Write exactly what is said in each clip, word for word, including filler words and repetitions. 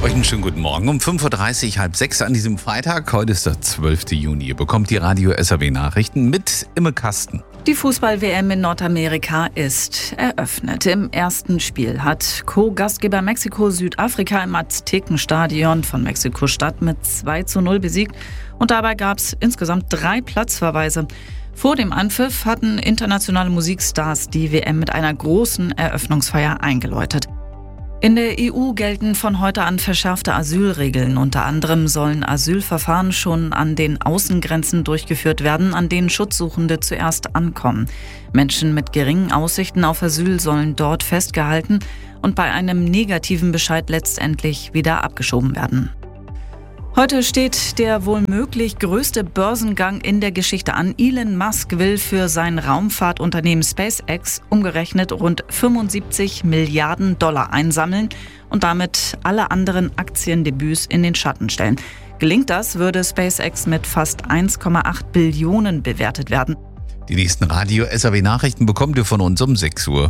Euch einen schönen guten Morgen. Um fünf Uhr dreißig, halb sechs an diesem Freitag. Heute ist der zwölfte Juni. Ihr bekommt die Radio S R W Nachrichten mit Imme Kasten. Die Fußball-W M in Nordamerika ist eröffnet. Im ersten Spiel hat Co-Gastgeber Mexiko Südafrika im Aztekenstadion von Mexiko-Stadt mit zwei zu null besiegt. Und dabei gab es insgesamt drei Platzverweise. Vor dem Anpfiff hatten internationale Musikstars die W M mit einer großen Eröffnungsfeier eingeläutet. In der E U gelten von heute an verschärfte Asylregeln. Unter anderem sollen Asylverfahren schon an den Außengrenzen durchgeführt werden, an denen Schutzsuchende zuerst ankommen. Menschen mit geringen Aussichten auf Asyl sollen dort festgehalten und bei einem negativen Bescheid letztendlich wieder abgeschoben werden. Heute steht der wohl möglich größte Börsengang in der Geschichte an. Elon Musk will für sein Raumfahrtunternehmen SpaceX umgerechnet rund fünfundsiebzig Milliarden Dollar einsammeln und damit alle anderen Aktiendebüts in den Schatten stellen. Gelingt das, würde SpaceX mit fast eins Komma acht Billionen bewertet werden. Die nächsten Radio S R W Nachrichten bekommt ihr von uns um sechs Uhr.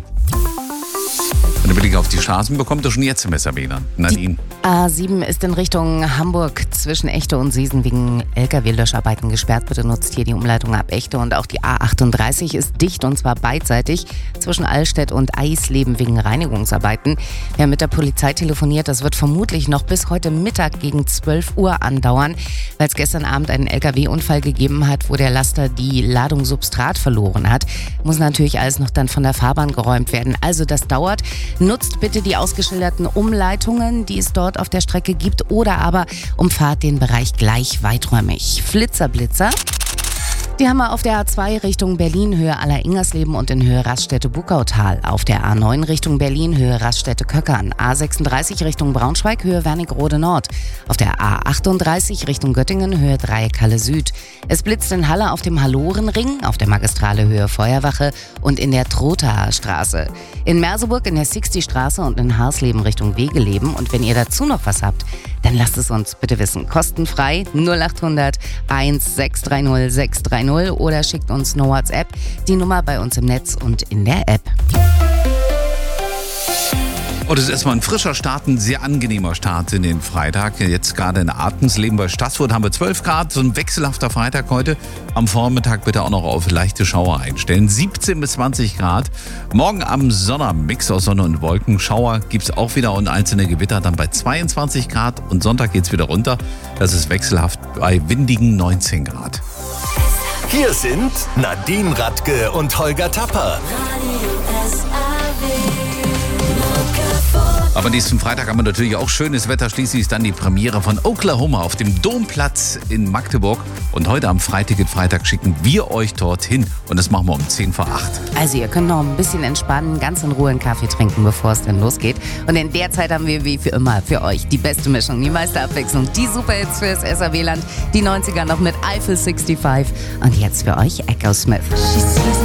Ein Blick auf die Straßen bekommt ihr schon jetzt im S R W. Nadine. Die A sieben ist in Richtung Hamburg zwischen Echte und Seesen wegen L K W-Löscharbeiten gesperrt. Bitte nutzt hier die Umleitung ab Echte. Und auch die A achtunddreißig ist dicht und zwar beidseitig zwischen Allstedt und Eisleben wegen Reinigungsarbeiten. Wir haben mit der Polizei telefoniert. Das wird vermutlich noch bis heute Mittag gegen zwölf Uhr andauern, weil es gestern Abend einen L K W-Unfall gegeben hat, wo der Laster die Ladung Substrat verloren hat. Muss natürlich alles noch dann von der Fahrbahn geräumt werden. Also das dauert. Nutzt bitte die ausgeschilderten Umleitungen, die es dort auf der Strecke gibt, oder aber umfahrt den Bereich gleich weiträumig. Flitzer, Blitzer. Die haben wir auf der A zwei Richtung Berlin, Höhe Aller-Ingersleben und in Höhe Raststätte-Buckautal. Auf der A neun Richtung Berlin, Höhe Raststätte-Köckern. A sechsunddreißig Richtung Braunschweig, Höhe Wernigerode Nord. Auf der A achtunddreißig Richtung Göttingen, Höhe Dreieck-Halle Süd. Es blitzt in Halle auf dem Hallorenring, auf der Magistrale Höhe Feuerwache und in der Trothaer Straße. In Merseburg in der Sixty-Straße und in Harsleben Richtung Wegeleben. Und wenn ihr dazu noch was habt, dann lasst es uns bitte wissen. Kostenfrei null acht hundert eins sechs drei null sechs drei null oder schickt uns eine WhatsApp. Die Nummer bei uns im Netz und in der App. Und es ist erstmal ein frischer Start, ein sehr angenehmer Start in den Freitag. Jetzt gerade in Artensleben bei Stassfurt haben wir zwölf Grad, so ein wechselhafter Freitag heute. Am Vormittag bitte auch noch auf leichte Schauer einstellen. siebzehn bis zwanzig Grad. Morgen am Sonnabend aus Sonne und Wolken. Schauer gibt es auch wieder und einzelne Gewitter dann bei zweiundzwanzig Grad. Und Sonntag geht es wieder runter. Das ist wechselhaft bei windigen neunzehn Grad. Hier sind Nadine Radke und Holger Tapper. Aber nächsten Freitag haben wir natürlich auch schönes Wetter. Schließlich ist dann die Premiere von Oklahoma auf dem Domplatz in Magdeburg. Und heute am Freiticket-Freitag schicken wir euch dorthin. Und das machen wir um zehn vor acht. Also ihr könnt noch ein bisschen entspannen, ganz in Ruhe einen Kaffee trinken, bevor es dann losgeht. Und in der Zeit haben wir wie für immer für euch die beste Mischung, die meiste Abwechslung, die Superhits fürs S R W-Land, die neunziger noch mit Eiffel fünfundsechzig und jetzt für euch Echo Smith.